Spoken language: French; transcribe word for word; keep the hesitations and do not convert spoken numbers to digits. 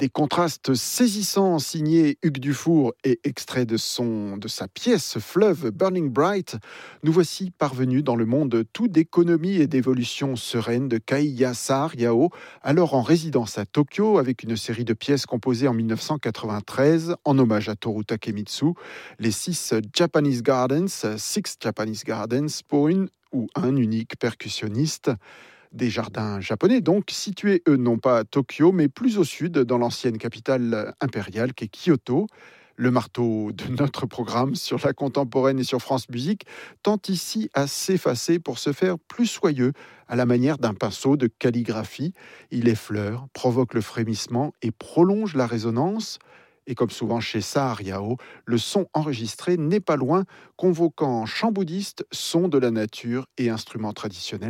Des contrastes saisissants signés Hugues Dufour et extrait de, son, de sa pièce Fleuve Burning Bright, nous voici parvenus dans le monde tout d'économie et d'évolution sereine de Keiya Saar Yao, alors en résidence à Tokyo avec une série de pièces composées en dix-neuf cent quatre-vingt-treize en hommage à Toru Takemitsu, les six Japanese Gardens, Six Japanese Gardens pour une ou un unique percussionniste. Des jardins japonais, donc, situés, eux, non pas à Tokyo, mais plus au sud, dans l'ancienne capitale impériale qu'est Kyoto. Le marteau de notre programme sur la contemporaine et sur France Musique tend ici à s'effacer pour se faire plus soyeux, à la manière d'un pinceau de calligraphie. Il effleure, provoque le frémissement et prolonge la résonance. Et comme souvent chez Saar Yao, le son enregistré n'est pas loin, convoquant chants bouddhistes, sons de la nature et instruments traditionnels